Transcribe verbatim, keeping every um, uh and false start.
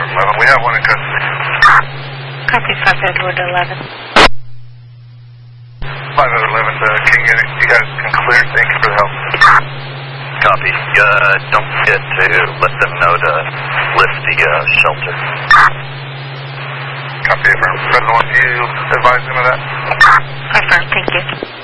eleven. We have one in custody. Copy, five Edward eleven. five Edward eleven, uh, can you, you guys can clear? Thank you for the help. Copy. Uh, don't forget to let them know to lift the uh, shelter. Copy, affirm. President, do you advise them of that? Affirm, thank you.